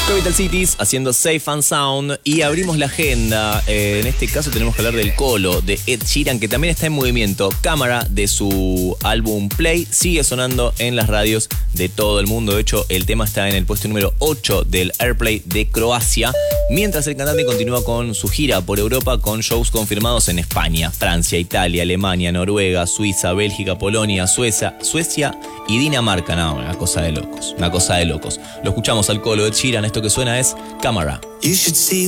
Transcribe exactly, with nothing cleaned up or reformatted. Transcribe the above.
Capital Cities haciendo Safe and Sound y abrimos la agenda. Eh, en este caso tenemos que hablar del Colo de Ed Sheeran, que también está en movimiento. Cámara, de su álbum Play, sigue sonando en las radios de todo el mundo. De hecho, el tema está en el puesto número ocho del Airplay de Croacia, mientras el cantante continúa con su gira por Europa con shows confirmados en España, Francia, Italia, Alemania, Noruega, Suiza, Bélgica, Polonia, Suecia, Suecia y Dinamarca. No, una cosa de locos, una cosa de locos. Lo escuchamos al Colo de Ed Sheeran. Esto que suena es Cámara. You should see